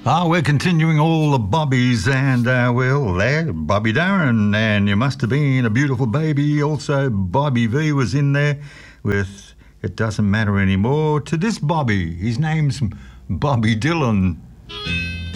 We're continuing all the Bobbies, and there, Bobby Darin, and You Must Have Been a Beautiful Baby. Also, Bobby V was in there with It Doesn't Matter Anymore. To this Bobby, his name's Bobby Dylan.